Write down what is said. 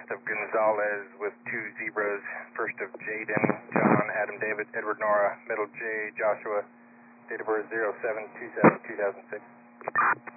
of Gonzalez with 2 zebras. First of Jaden, John, Adam, David, Edward, Nora. Middle J, Joshua. Date of birth 07/27/2006.